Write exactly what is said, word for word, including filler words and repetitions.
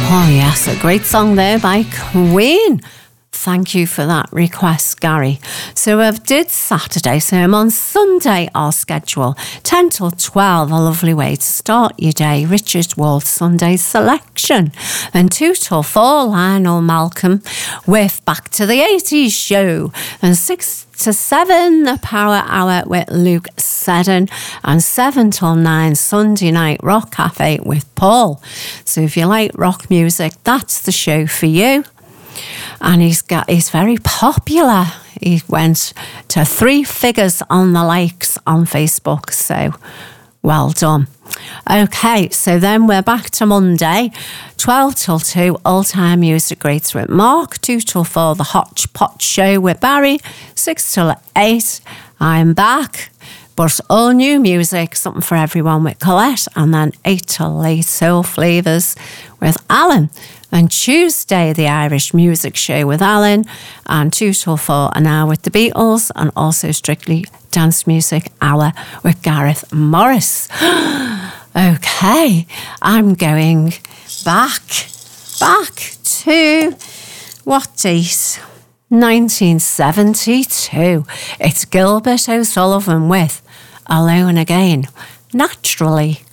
Oh yes, a great song there by Queen. Thank you for that request, Gary. So I've did Saturday, so I'm on Sunday, our schedule, ten till twelve, a lovely way to start your day. Richard Ward Sunday selection. And two till four, Lionel Malcolm with Back to the eighties show. And six to seven, the Power Hour with Luke Seddon. And seven till nine, Sunday night Rock Cafe with Paul. So if you like rock music, that's the show for you. And he's got he's very popular. He went to three figures on the likes on Facebook, so well done. Okay, so then we're back to Monday, twelve till two, Old Time Music Greats with Mark, two till four, The Hodgepodge Show with Barry, six till eight, I'm back, but all new music, something for everyone with Colette, and then eight till eight, Soul Flavours with Alan. And Tuesday, the Irish Music Show with Alan, and two till four, an hour with the Beatles, and also Strictly Dance Music Hour with Gareth Morris. Okay, I'm going back, back to, what date? nineteen seventy-two. It's Gilbert O'Sullivan with Alone Again. Naturally.